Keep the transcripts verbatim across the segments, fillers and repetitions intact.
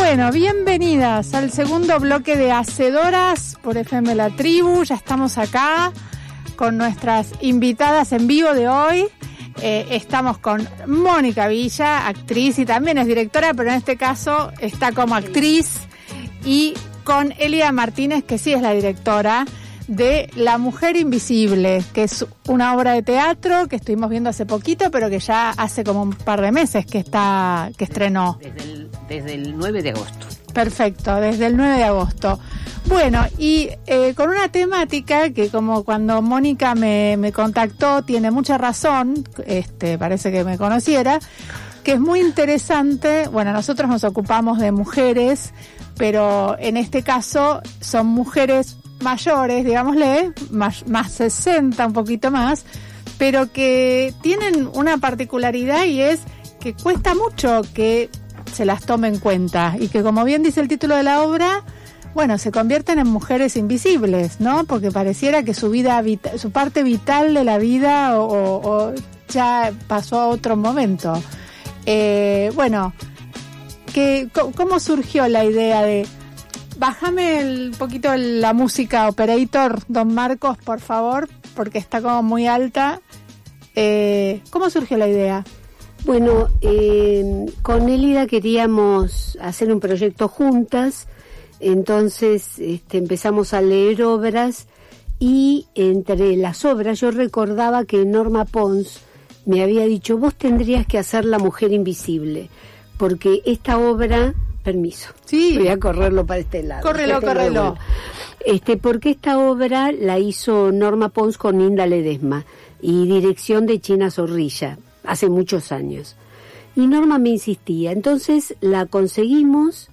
Bueno, bienvenidas al segundo bloque de Hacedoras por F M La Tribu. Ya estamos acá con nuestras invitadas en vivo de hoy. Eh, estamos con Mónica Villa, actriz y también es directora, pero en este caso está como actriz, y con Elida Martínez, que sí es la directora de La Mujer Invisible, que es una obra de teatro que estuvimos viendo hace poquito, pero que ya hace como un par de meses que está que estrenó. Desde el, desde el nueve de agosto. Perfecto, desde el nueve de agosto. Bueno, y eh, con una temática que, como cuando Mónica me, me contactó, tiene mucha razón, este parece que me conociera, que es muy interesante. Bueno, nosotros nos ocupamos de mujeres, pero en este caso son mujeres mayores, digámosle, más, más sesenta, un poquito más, pero que tienen una particularidad, y es que cuesta mucho que se las tome en cuenta, y que, como bien dice el título de la obra, bueno, se convierten en mujeres invisibles, ¿no? Porque pareciera que su vida, su parte vital de la vida o, o ya pasó a otro momento. Eh, bueno, que, ¿cómo surgió la idea de... Bájame un poquito la música, operator, don Marcos, por favor, porque está como muy alta. Eh, ¿Cómo surgió la idea? Bueno, eh, con Elida queríamos hacer un proyecto juntas, entonces este, empezamos a leer obras, y entre las obras yo recordaba que Norma Pons me había dicho: vos tendrías que hacer La Mujer Invisible, porque esta obra... Permiso. Sí. Voy a correrlo para este lado. Córrelo, córrelo. Este, porque esta obra la hizo Norma Pons con Ninda Ledesma y dirección de China Zorrilla, hace muchos años. Y Norma me insistía, entonces la conseguimos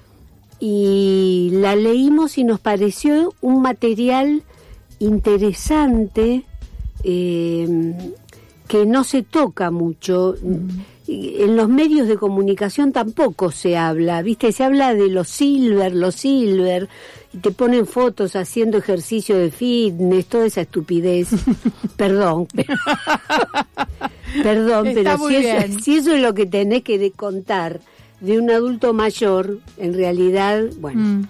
y la leímos y nos pareció un material interesante, eh, que no se toca mucho. Mm. En los medios de comunicación tampoco se habla, ¿viste? Se habla de los silver, los silver, y te ponen fotos haciendo ejercicio de fitness, toda esa estupidez. Perdón. Perdón, Está pero si eso, si eso es lo que tenés que contar de un adulto mayor, en realidad, bueno, mm.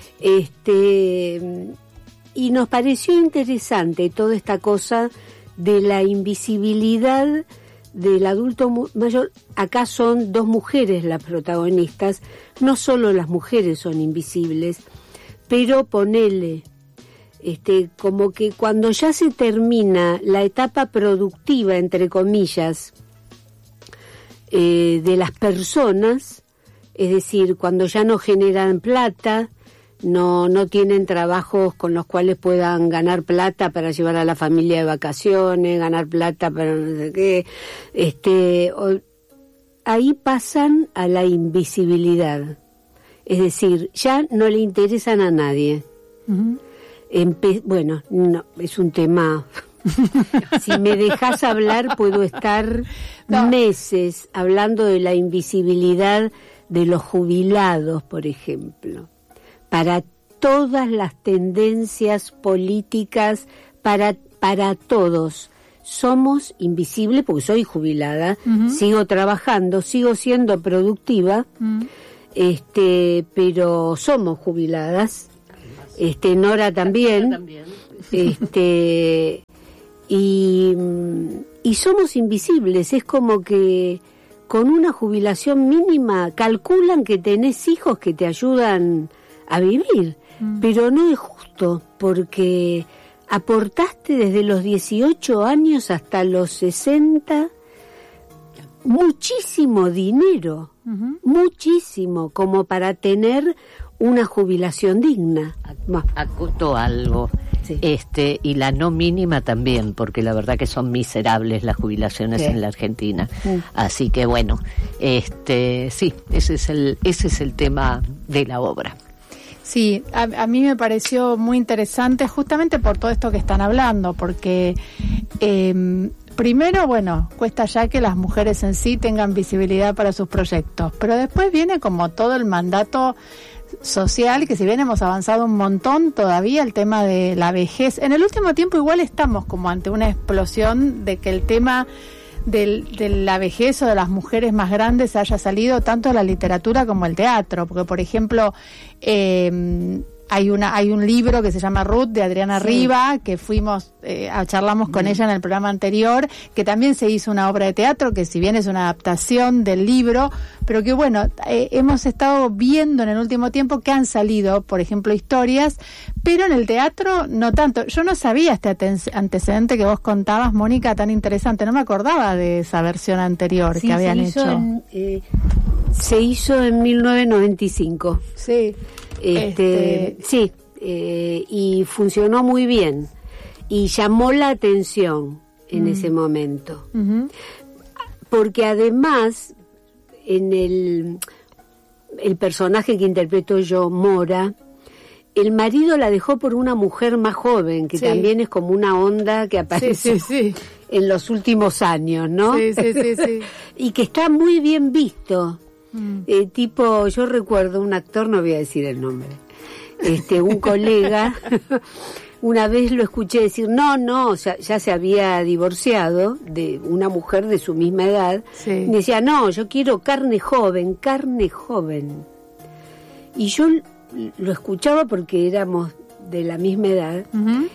este, y nos pareció interesante toda esta cosa de la invisibilidad del adulto mayor. Acá son dos mujeres las protagonistas, no solo las mujeres son invisibles, pero ponele, este, como que cuando ya se termina la etapa productiva, entre comillas, eh, de las personas, es decir, cuando ya no generan plata, no no tienen trabajos con los cuales puedan ganar plata para llevar a la familia de vacaciones, ganar plata para no sé qué, este, o, ahí pasan a la invisibilidad, es decir, ya no le interesan a nadie. Uh-huh. Empe- bueno, no, es un tema. Si me dejas hablar puedo estar no. meses hablando de la invisibilidad de los jubilados, por ejemplo. Para todas las tendencias políticas, para, para todos. Somos invisibles, porque soy jubilada, uh-huh. sigo trabajando, sigo siendo productiva, uh-huh. este, pero somos jubiladas, este, Nora también, también. este, y, y somos invisibles. Es como que con una jubilación mínima calculan que tenés hijos que te ayudan a vivir, mm. pero no es justo, porque aportaste desde los dieciocho años hasta los sesenta muchísimo dinero, uh-huh. muchísimo, como para tener una jubilación digna. Acoto algo, sí. este y la no mínima también, porque la verdad que son miserables las jubilaciones sí. en la Argentina. Sí. Así que bueno, este sí, ese es el ese es el tema de la obra. Sí, a, a mí me pareció muy interesante justamente por todo esto que están hablando, porque eh, primero, bueno, cuesta ya que las mujeres en sí tengan visibilidad para sus proyectos, pero después viene como todo el mandato social, que si bien hemos avanzado un montón, todavía el tema de la vejez, en el último tiempo igual estamos como ante una explosión de que el tema del, de la vejez o de las mujeres más grandes haya salido tanto la literatura como el teatro, porque por ejemplo eh, hay una hay un libro que se llama Ruth de Adriana sí. Riva, que fuimos eh, a charlamos con mm. ella en el programa anterior, que también se hizo una obra de teatro que si bien es una adaptación del libro, pero que bueno, eh, hemos estado viendo en el último tiempo que han salido, por ejemplo, historias, pero en el teatro no tanto. Yo no sabía este antecedente que vos contabas, Mónica, tan interesante, no me acordaba de esa versión anterior sí, que habían se hizo hecho. En, eh, se hizo en mil novecientos noventa y cinco. Sí. Este, este... Sí, eh, y funcionó muy bien y llamó la atención en mm. ese momento. Uh-huh. Porque además, en el, el personaje que interpreto yo, Mora, el marido la dejó por una mujer más joven, que sí. también es como una onda que aparece sí, sí, sí. en los últimos años, ¿no? Sí, sí, sí, sí. Y que está muy bien visto. Mm. Eh, tipo, yo recuerdo un actor, no voy a decir el nombre, este, un colega, una vez lo escuché decir, no, no, ya, ya se había divorciado de una mujer de su misma edad, sí. y decía, no, yo quiero carne joven, carne joven. Y yo lo escuchaba porque éramos de la misma edad, uh-huh.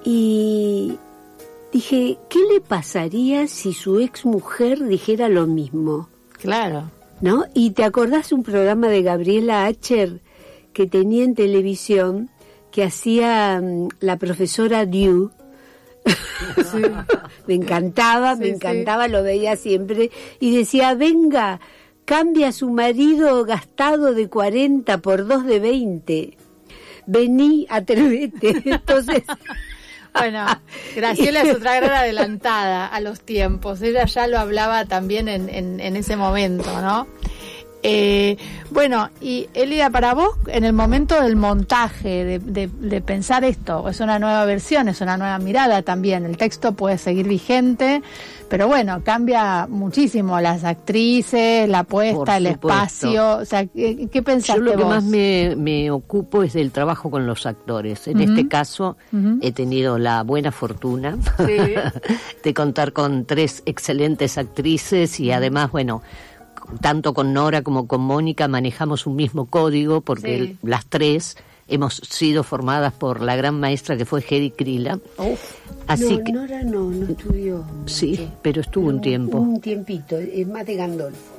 y dije, ¿qué le pasaría si su ex mujer dijera lo mismo? Claro. ¿No? Y te acordás un programa de Gabriela Acher que tenía en televisión que hacía um, la profesora Dew. Sí. me encantaba, sí, me encantaba, sí. lo veía siempre y decía, venga, cambia a su marido gastado de cuarenta por dos de veinte. Vení, atrévete. Entonces... Bueno, Graciela es otra gran adelantada a los tiempos. Ella ya lo hablaba también en, en, en ese momento, ¿no? Eh, bueno, y Elida, para vos, en el momento del montaje, de, de, de pensar esto, es una nueva versión, es una nueva mirada también. El texto puede seguir vigente, pero bueno, cambia muchísimo las actrices, la puesta, el espacio. O sea, ¿qué, qué pensaste vos? Yo lo que vos? más me, me ocupo es del trabajo con los actores. En uh-huh. este caso, uh-huh. he tenido la buena fortuna sí. de contar con tres excelentes actrices y uh-huh. además, bueno, tanto con Nora como con Mónica manejamos un mismo código porque sí. el, las tres hemos sido formadas por la gran maestra que fue Hedy Krila. Uf. Así no, que Nora no, no estudió. Sí, mucho. pero estuvo pero un tiempo. Un tiempito, es más de Gandolfo.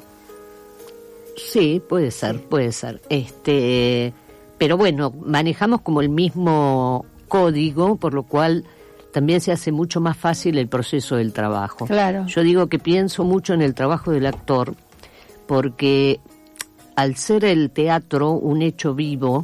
Sí, puede ser, sí. puede ser. Este, pero bueno, manejamos como el mismo código, por lo cual también se hace mucho más fácil el proceso del trabajo. Claro. Yo digo que pienso mucho en el trabajo del actor, porque al ser el teatro un hecho vivo,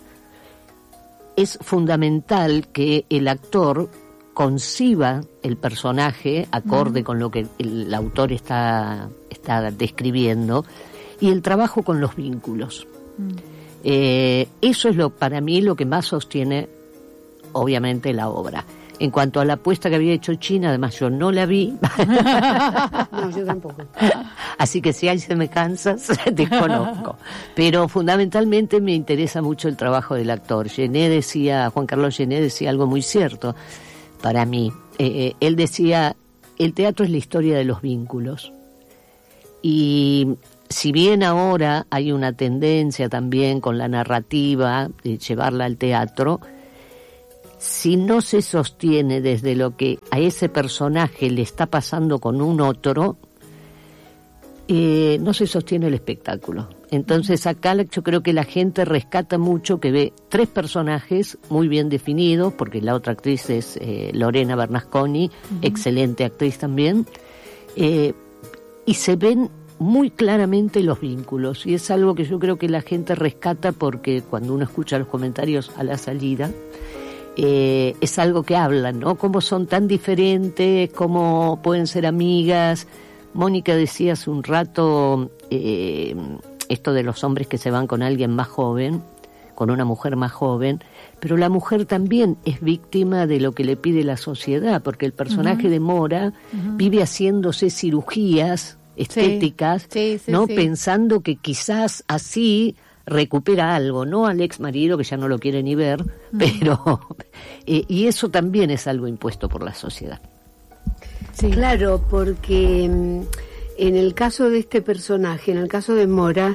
es fundamental que el actor conciba el personaje acorde mm. con lo que el, el autor está, está describiendo, y el trabajo con los vínculos. Mm. Eh, eso es lo para mí lo que más sostiene, obviamente, la obra. En cuanto a la apuesta que había hecho China, además yo no la vi. No, yo tampoco. Así que si hay semejanzas, desconozco. Pero fundamentalmente me interesa mucho el trabajo del actor. Gené decía, Juan Carlos Gené decía algo muy cierto para mí. Eh, él decía, el teatro es la historia de los vínculos. Y si bien ahora hay una tendencia también con la narrativa de llevarla al teatro, si no se sostiene desde lo que a ese personaje le está pasando con un otro, eh, no se sostiene el espectáculo. Entonces acá yo creo que la gente rescata mucho que ve tres personajes muy bien definidos, porque la otra actriz es eh, Lorena Bernasconi, uh-huh. excelente actriz también, eh, y se ven muy claramente los vínculos, y es algo que yo creo que la gente rescata, porque cuando uno escucha los comentarios a la salida, Eh, es algo que hablan, ¿no? Cómo son tan diferentes, cómo pueden ser amigas. Mónica decía hace un rato eh, esto de los hombres que se van con alguien más joven, con una mujer más joven, pero la mujer también es víctima de lo que le pide la sociedad, porque el personaje uh-huh. de Mora uh-huh. vive haciéndose cirugías estéticas, sí, sí, sí, ¿no? Sí. Pensando que quizás así recupera algo, no al ex marido que ya no lo quiere ni ver, mm. pero eh, y eso también es algo impuesto por la sociedad. Sí. Claro, porque en el caso de este personaje, en el caso de Mora,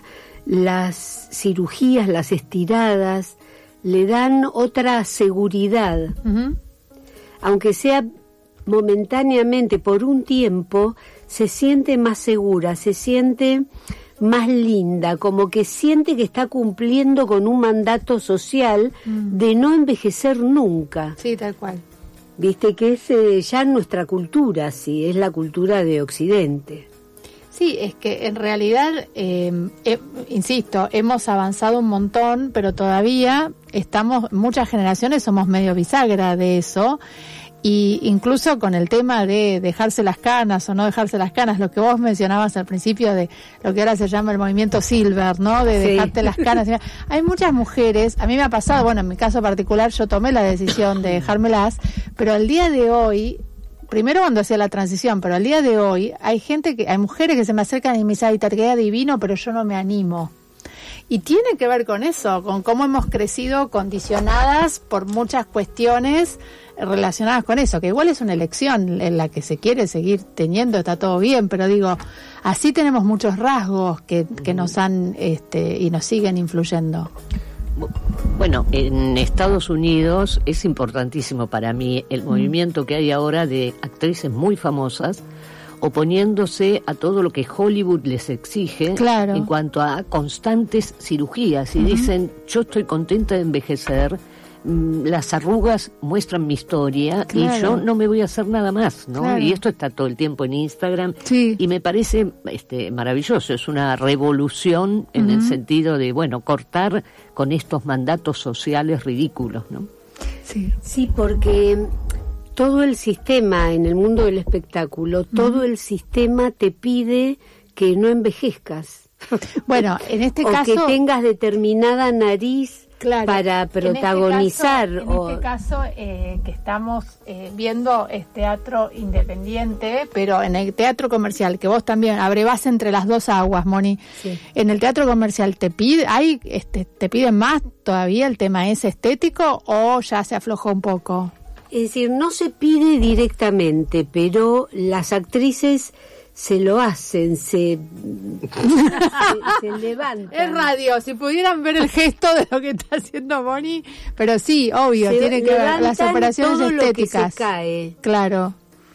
las cirugías, las estiradas, le dan otra seguridad. Uh-huh. Aunque sea momentáneamente, por un tiempo, se siente más segura, se siente más linda, como que siente que está cumpliendo con un mandato social mm. de no envejecer nunca. Sí, tal cual. Viste que es eh, ya nuestra cultura, sí, es la cultura de Occidente. Sí, es que en realidad, eh, eh, insisto, hemos avanzado un montón, pero todavía estamos, muchas generaciones somos medio bisagra de eso. Y incluso con el tema de dejarse las canas o no dejarse las canas, lo que vos mencionabas al principio de lo que ahora se llama el movimiento silver, ¿no? De sí. dejarte las canas. Hay muchas mujeres, a mí me ha pasado, bueno, en mi caso particular yo tomé la decisión de dejármelas, pero al día de hoy, primero cuando hacía la transición, pero al día de hoy hay gente que, hay mujeres que se me acercan y me dicen, ay, te queda divino, pero yo no me animo. Y tiene que ver con eso, con cómo hemos crecido condicionadas por muchas cuestiones relacionadas con eso, que igual es una elección en la que se quiere seguir teniendo, está todo bien, pero digo, así tenemos muchos rasgos que, que nos han este, y nos siguen influyendo. Bueno, en Estados Unidos es importantísimo para mí el movimiento que hay ahora de actrices muy famosas oponiéndose a todo lo que Hollywood les exige, claro, en cuanto a constantes cirugías y uh-huh. dicen, yo estoy contenta de envejecer, las arrugas muestran mi historia, claro, y yo no me voy a hacer nada más, ¿no? Claro. Y esto está todo el tiempo en Instagram, sí, y me parece este maravilloso, es una revolución en uh-huh. el sentido de, bueno, cortar con estos mandatos sociales ridículos, ¿no? Sí, sí, porque todo el sistema en el mundo del espectáculo, uh-huh. todo el sistema te pide que no envejezcas. Bueno, en este o caso, que tengas determinada nariz, claro, para protagonizar. En este caso, en este caso eh, que estamos eh, viendo es teatro independiente, pero en el teatro comercial, que vos también abrevás entre las dos aguas, Moni. Sí. En el teatro comercial te pide, hay, este, te piden más todavía, el tema es estético o ya se aflojó un poco. Es decir, no se pide directamente, pero las actrices se lo hacen, se, se, se levantan. Es radio, si pudieran ver el gesto de lo que está haciendo Moni, pero sí, obvio, se tiene que ver las operaciones todo estéticas. Lo que se cae. Claro.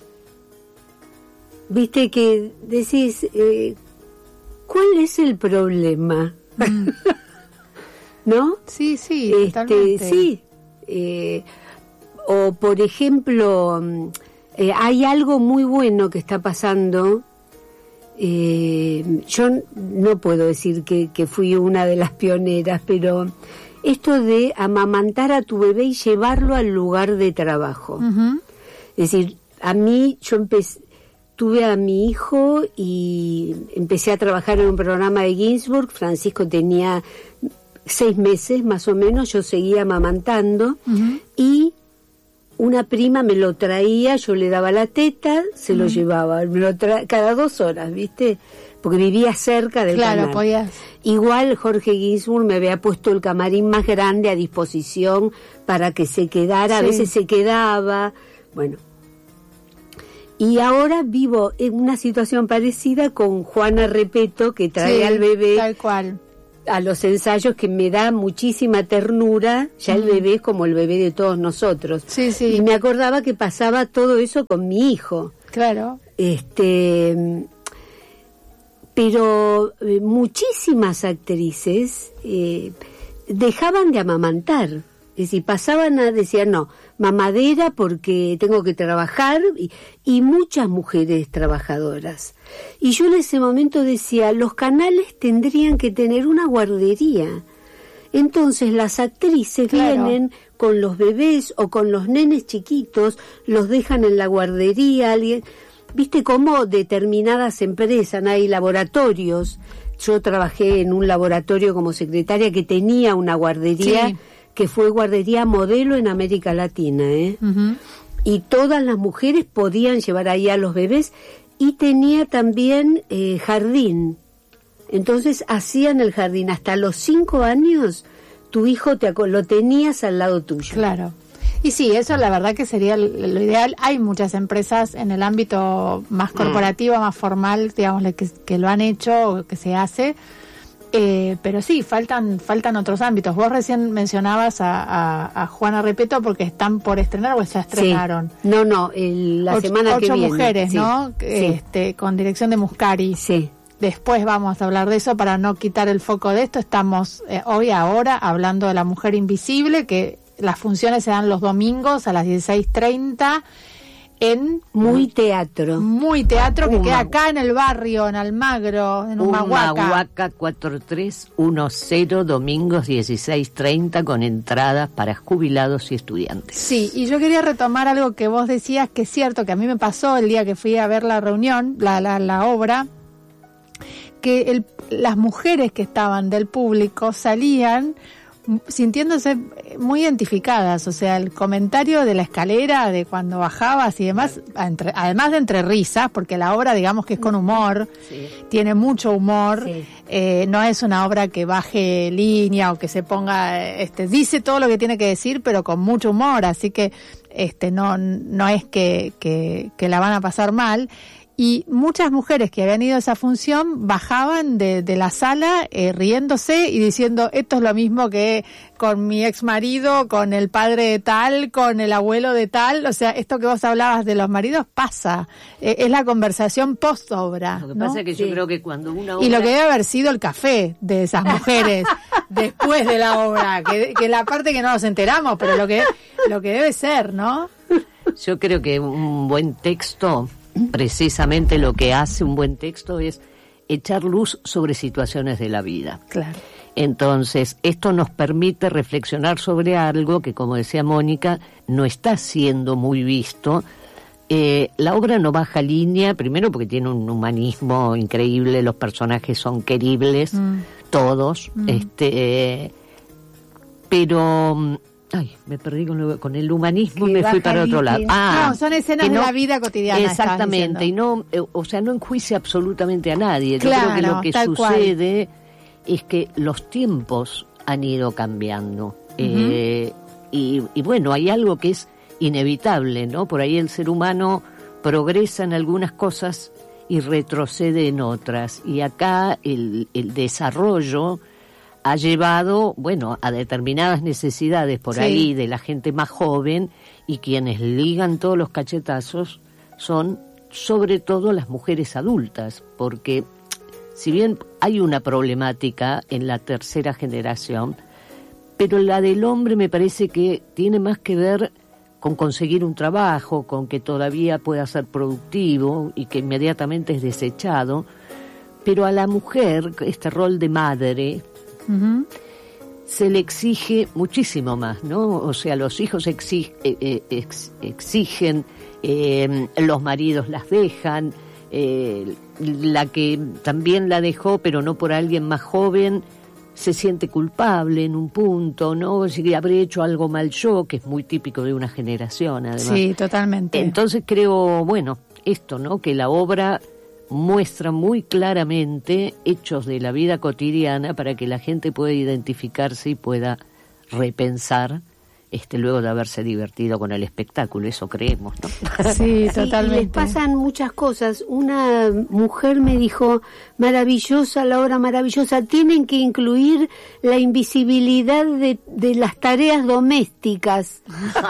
Viste que decís, eh, ¿cuál es el problema? Mm. ¿No? Sí, sí, este, totalmente. Sí, eh, o por ejemplo, eh, hay algo muy bueno que está pasando. Eh, yo no puedo decir que, que fui una de las pioneras, pero esto de amamantar a tu bebé y llevarlo al lugar de trabajo. Uh-huh. Es decir, a mí, yo empecé, tuve a mi hijo y empecé a trabajar en un programa de Ginsburg. Francisco tenía seis meses más o menos, yo seguía amamantando, uh-huh. y una prima me lo traía, yo le daba la teta, se uh-huh. lo llevaba, me lo tra- cada dos horas, ¿viste? Porque vivía cerca del claro, canal. Podías. Igual Jorge Ginsburg me había puesto el camarín más grande a disposición para que se quedara, sí. A veces se quedaba, bueno. Y ahora vivo en una situación parecida con Juana Repeto, que trae sí, al bebé tal cual. A los ensayos, que me da muchísima ternura, ya mm. el bebé es como el bebé de todos nosotros. Sí, sí. Y me acordaba que pasaba todo eso con mi hijo. Claro. Este, pero eh, muchísimas actrices eh, dejaban de amamantar. Es decir, pasaban a decir, no, mamadera porque tengo que trabajar, y, y muchas mujeres trabajadoras. Y yo en ese momento decía, los canales tendrían que tener una guardería. Entonces las actrices claro. vienen con los bebés o con los nenes chiquitos, los dejan en la guardería. Alguien, viste cómo determinadas empresas, hay laboratorios. Yo trabajé en un laboratorio como secretaria que tenía una guardería, sí. que fue guardería modelo en América Latina, ¿eh? Uh-huh. Y todas las mujeres podían llevar ahí a los bebés, y tenía también eh, jardín. Entonces hacían el jardín hasta los cinco años, tu hijo te lo tenías al lado tuyo. Claro. Y sí, eso la verdad que sería lo ideal. Hay muchas empresas en el ámbito más corporativo, mm. más formal, digamos, que, que lo han hecho, que se hace. Eh, pero sí, faltan faltan otros ámbitos. Vos recién mencionabas a, a, a Juana Repeto porque están por estrenar o ya estrenaron. Sí. No, no, el, la ocho, semana que ocho viene. mujeres, sí. ¿no? Sí. Este, con dirección de Muscari. Sí. Después vamos a hablar de eso para no quitar el foco de esto. Estamos eh, hoy ahora hablando de La Mujer Invisible, que las funciones se dan los domingos a las dieciséis treinta en Muy Teatro. Muy Teatro, que Uma. Queda acá en el barrio, en Almagro, en Humahuaca. Humahuaca cuatro tres uno cero, domingos dieciséis treinta, con entradas para jubilados y estudiantes. Sí, y yo quería retomar algo que vos decías, que es cierto, que a mí me pasó el día que fui a ver la reunión, la, la, la obra, que el, las mujeres que estaban del público salían sintiéndose muy identificadas, o sea, el comentario de la escalera, de cuando bajabas y demás, entre, además de entre risas, porque la obra, digamos que es con humor, sí. tiene mucho humor, sí. eh, no es una obra que baje línea o que se ponga, este, dice todo lo que tiene que decir, pero con mucho humor, así que este no no es que, que, que la van a pasar mal. Y muchas mujeres que habían ido a esa función bajaban de, de la sala eh, riéndose y diciendo, esto es lo mismo que con mi ex marido, con el padre de tal, con el abuelo de tal. O sea, esto que vos hablabas de los maridos pasa. Eh, es la conversación post-obra. Lo que ¿no? pasa es que sí. yo creo que cuando una obra... Y lo que debe haber sido el café de esas mujeres después de la obra, que, que la parte que no nos enteramos, pero lo que, lo que debe ser, ¿no? Yo creo que un buen texto... Precisamente lo que hace un buen texto es echar luz sobre situaciones de la vida. Claro. Entonces, esto nos permite reflexionar sobre algo que, como decía Mónica, no está siendo muy visto. Eh, la obra no baja línea, primero porque tiene un humanismo increíble, los personajes son queribles, mm. todos, mm. este, eh, pero... Ay, me perdí con, lo, con el humanismo y me fui para otro lado. Ah, no, son escenas no, de la vida cotidiana. Exactamente, y no, eh, o sea, no enjuicia absolutamente a nadie. Yo claro, creo que lo que sucede cual. es que los tiempos han ido cambiando. Uh-huh. Eh, y, y bueno, hay algo que es inevitable, ¿no? Por ahí el ser humano progresa en algunas cosas y retrocede en otras. Y acá el, el desarrollo... ha llevado, bueno, a determinadas necesidades por sí. ahí de la gente más joven, y quienes ligan todos los cachetazos son sobre todo las mujeres adultas, porque si bien hay una problemática en la tercera generación, pero la del hombre me parece que tiene más que ver con conseguir un trabajo, con que todavía pueda ser productivo y que inmediatamente es desechado, pero a la mujer, este rol de madre, Uh-huh. se le exige muchísimo más, ¿no? O sea, los hijos exig, eh, ex, exigen, eh, los maridos las dejan, eh, la que también la dejó, pero no por alguien más joven, se siente culpable en un punto, ¿no? Si habré hecho algo mal yo, que es muy típico de una generación, además. Sí, totalmente. Entonces creo, bueno, esto, ¿no? Que la obra muestra muy claramente hechos de la vida cotidiana para que la gente pueda identificarse y pueda repensar este luego de haberse divertido con el espectáculo, eso creemos, ¿no? Sí, totalmente. Sí, les pasan muchas cosas. Una mujer me dijo, maravillosa, la obra maravillosa, tienen que incluir la invisibilidad de, de las tareas domésticas.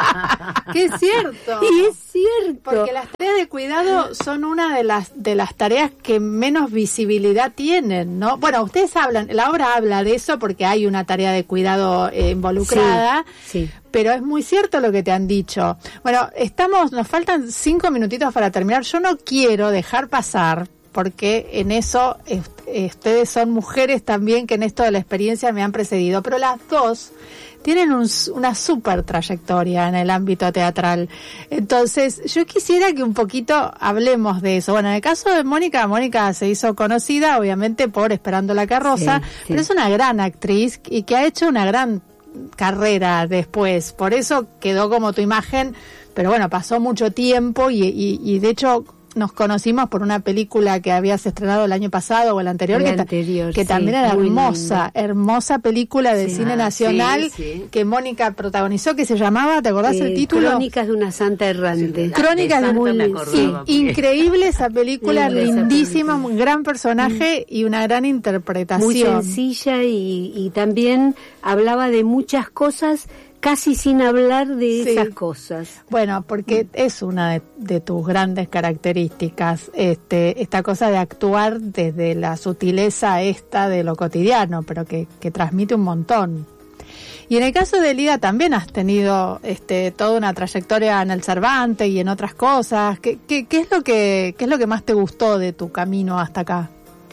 ¡Qué es cierto! Y es cierto. Porque las tareas de cuidado son una de las de las tareas que menos visibilidad tienen, ¿no? Bueno, ustedes hablan, la obra habla de eso porque hay una tarea de cuidado eh, involucrada. Sí, sí. Pero es muy cierto lo que te han dicho. Bueno, estamos, nos faltan cinco minutitos para terminar. Yo no quiero dejar pasar, porque en eso eh, ustedes son mujeres también que en esto de la experiencia me han precedido, pero las dos tienen un, una súper trayectoria en el ámbito teatral. Entonces, yo quisiera que un poquito hablemos de eso. Bueno, en el caso de Mónica, Mónica se hizo conocida, obviamente, por Esperando la carroza, sí, sí. pero es una gran actriz y que ha hecho una gran carrera después, por eso quedó como tu imagen, pero bueno, pasó mucho tiempo y, y, y de hecho nos conocimos por una película que habías estrenado el año pasado o el anterior, el que, anterior, que sí, también era hermosa, linda. hermosa película de sí. cine ah, nacional sí, sí. que Mónica protagonizó, que se llamaba, ¿te acordás eh, el título? Crónicas de una santa errante. Sí, Crónicas de muy una sí, increíble esa película, Linda lindísima, esa un gran personaje mm. y una gran interpretación. Muy sencilla y, y también hablaba de muchas cosas casi sin hablar de sí. esas cosas. Bueno, porque es una de, de tus grandes características, este, esta cosa de actuar desde la sutileza esta de lo cotidiano, pero que, que transmite un montón. Y en el caso de Lida también has tenido este, toda una trayectoria en el Cervantes y en otras cosas. ¿Qué, qué, qué es lo que, qué es lo que más te gustó de tu camino hasta acá?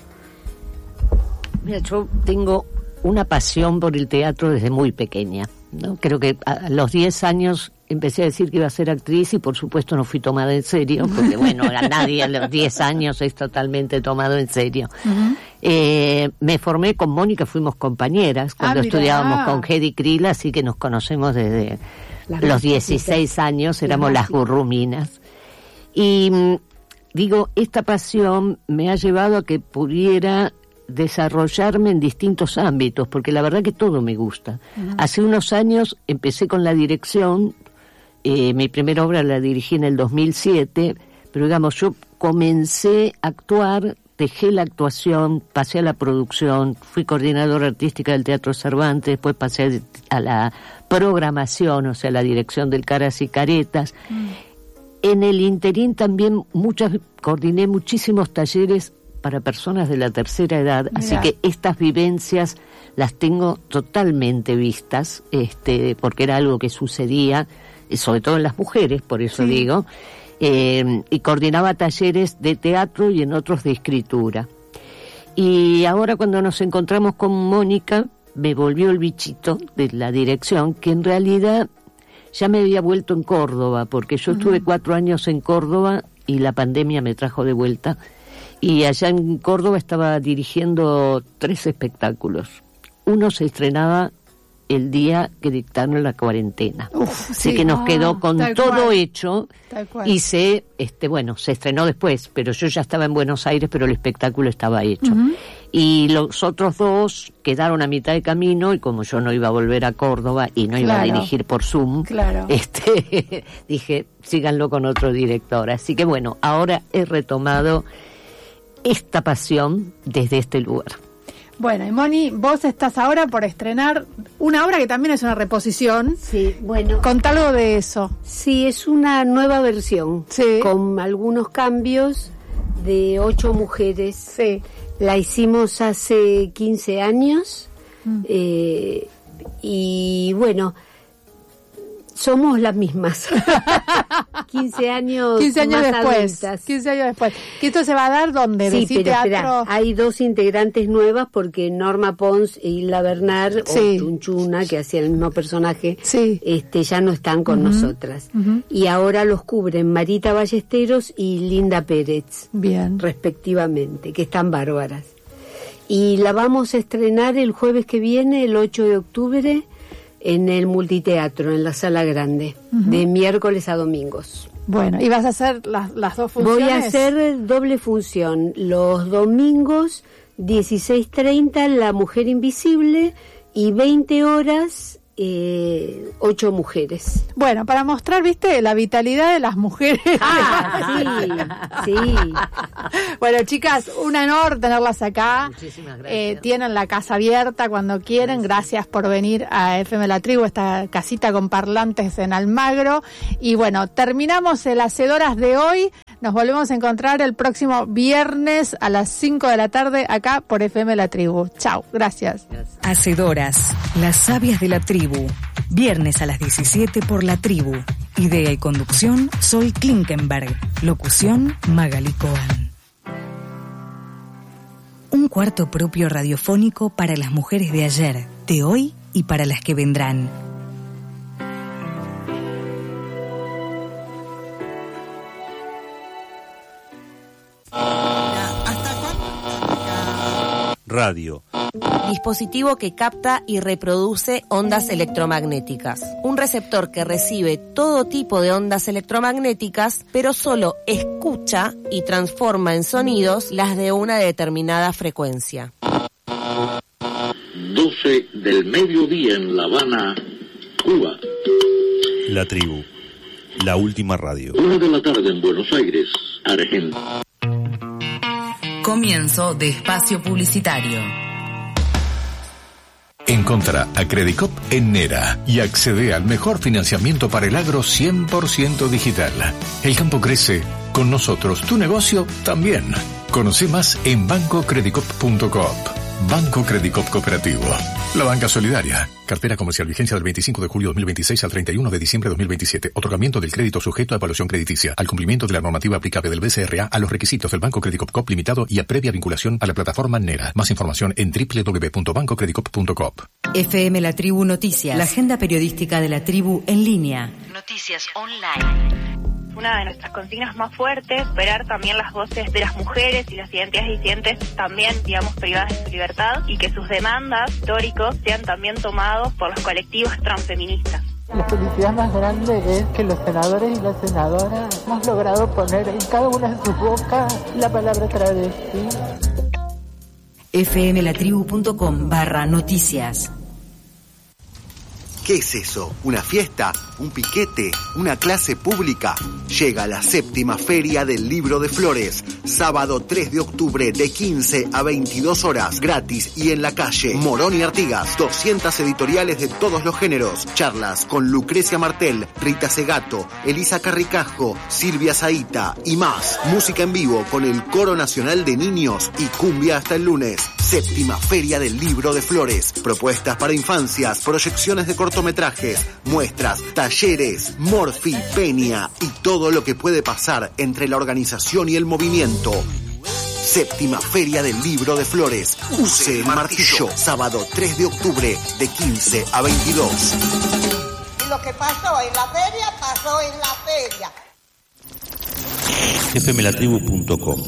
Mira, yo tengo una pasión por el teatro desde muy pequeña, ¿no? Creo que a los diez años empecé a decir que iba a ser actriz y por supuesto no fui tomada en serio, porque bueno, a nadie a los diez años es totalmente tomado en serio. Uh-huh. Eh, me formé con Mónica, fuimos compañeras cuando ah, estudiábamos con Hedy Krill, así que nos conocemos desde las los dieciséis años, éramos las gurruminas. Y digo, esta pasión me ha llevado a que pudiera desarrollarme en distintos ámbitos, porque la verdad que todo me gusta. Uh-huh. Hace unos años empecé con la dirección, eh, mi primera obra la dirigí en el dos mil siete, pero digamos, yo comencé a actuar, dejé la actuación, pasé a la producción, fui coordinadora artística del Teatro Cervantes, después pasé a la programación, o sea, la dirección del Caras y Caretas. Uh-huh. En el interín también muchas coordiné muchísimos talleres para personas de la tercera edad, Mira. Así que estas vivencias las tengo totalmente vistas, este, porque era algo que sucedía, sobre todo en las mujeres, por eso sí. digo, eh, y coordinaba talleres de teatro y en otros de escritura. Y ahora cuando nos encontramos con Mónica, me volvió el bichito de la dirección, que en realidad ya me había vuelto en Córdoba, porque yo uh-huh. estuve cuatro años en Córdoba y la pandemia me trajo de vuelta. Y allá en Córdoba estaba dirigiendo tres espectáculos. Uno se estrenaba el día que dictaron la cuarentena. Uf, Así sí. que nos ah, quedó con todo cual. hecho y se, este, bueno, se estrenó después, pero yo ya estaba en Buenos Aires, pero el espectáculo estaba hecho. Uh-huh. Y los otros dos quedaron a mitad de camino y como yo no iba a volver a Córdoba y no claro. iba a dirigir por Zoom, claro. este, dije, síganlo con otro director. Así que bueno, ahora he retomado esta pasión desde este lugar. Bueno, y Moni, vos estás ahora por estrenar una obra que también es una reposición. Sí, bueno. Contá algo de eso. Sí, es una nueva versión. Sí. Con algunos cambios de ocho mujeres. Sí. La hicimos hace quince años. Mm. Eh, y bueno, somos las mismas. quince años, quince años más después. Adultas. quince años después. ¿Que esto se va a dar dónde? Sí, ¿De pero teatro? Espera, hay dos integrantes nuevas porque Norma Pons e Hilda Bernard sí. o Chunchuna, que hacían el mismo personaje, sí. este ya no están con uh-huh. nosotras. Uh-huh. Y ahora los cubren Marita Ballesteros y Linda Pérez. Bien. Respectivamente, que están bárbaras. Y la vamos a estrenar el jueves que viene, el ocho de octubre, en el Multiteatro, en la Sala Grande, uh-huh. de miércoles a domingos. Bueno, ¿y vas a hacer las, las dos funciones? Voy a hacer doble función. Los domingos, dieciséis treinta, La Mujer Invisible, y veinte horas, eh, ocho mujeres. Bueno, para mostrar, viste, la vitalidad de las mujeres. Ah, sí, sí. Bueno, chicas, un honor tenerlas acá. Muchísimas gracias. Eh, tienen la casa abierta cuando quieren. Gracias. Gracias por venir a F M La Tribu, esta casita con parlantes en Almagro. Y bueno, terminamos el Hacedoras de hoy. Nos volvemos a encontrar el próximo viernes a las cinco de la tarde acá por F M La Tribu. Chao, gracias. Hacedoras, las sabias de la tribu. Viernes a las diecisiete por La Tribu. Idea y conducción, Sol Klinkenberg. Locución, Magali Cohen. Un cuarto propio radiofónico para las mujeres de ayer, de hoy y para las que vendrán. Radio Dispositivo que capta y reproduce ondas electromagnéticas. Un receptor que recibe todo tipo de ondas electromagnéticas, pero solo escucha y transforma en sonidos las de una determinada frecuencia. doce del mediodía en La Habana, Cuba. La Tribu, la última radio. Una de la tarde en Buenos Aires, Argentina. Comienzo de espacio publicitario. Encontrá a Credicop en Nera y accede al mejor financiamiento para el agro cien por ciento digital. El campo crece, con nosotros tu negocio también. Conoce más en banco credicop punto coop. Banco Credicop Cooperativo. La banca solidaria. Cartera comercial, vigencia del veinticinco de julio de dos mil veintiséis al treinta y uno de diciembre de dos mil veintisiete. Otorgamiento del crédito sujeto a evaluación crediticia. Al cumplimiento de la normativa aplicable del B C R A a los requisitos del Banco Credicop Coop Limitado y a previa vinculación a la plataforma Nera. Más información en doble u doble u doble u punto banco credicop punto coop. F M La Tribu Noticias. La agenda periodística de la tribu en línea. Noticias online. Una de nuestras consignas más fuertes, superar también las voces de las mujeres y las identidades disidentes también, digamos, privadas de su libertad, y que sus demandas históricos sean también tomados por los colectivos transfeministas. La felicidad más grande es que los senadores y las senadoras hemos logrado poner en cada una de sus bocas la palabra travesti. fmlatribu punto com barra noticias. ¿Qué es eso? ¿Una fiesta? ¿Un piquete? ¿Una clase pública? Llega la séptima Feria del Libro de Flores, sábado tres de octubre de quince a veintidós horas, gratis y en la calle. Morón y Artigas, doscientas editoriales de todos los géneros, charlas con Lucrecia Martel, Rita Segato, Elisa Carricajo, Silvia Zaita y más. Música en vivo con el Coro Nacional de Niños y cumbia hasta el lunes. Séptima Feria del Libro de Flores, propuestas para infancias, proyecciones de cortometrajes, muestras, talleres, Morfi, Peña y todo lo que puede pasar entre la organización y el movimiento. Séptima Feria del Libro de Flores, Use el Martillo, sábado tres de octubre de quince a veintidós. Lo que pasó en la feria, pasó en la feria. f m la tribu punto com.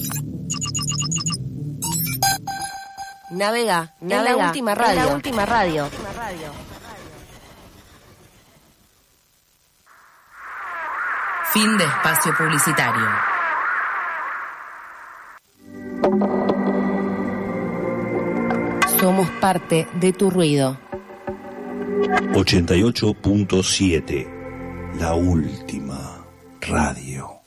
Navega, navega, en la última radio. En la última radio. Fin de espacio publicitario. Somos parte de tu ruido. ochenta y ocho punto siete, la última radio.